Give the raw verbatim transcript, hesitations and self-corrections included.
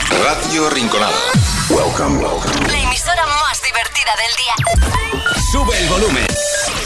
Radio Rinconada. Welcome, welcome. La emisora más divertida del día. Sube el volumen.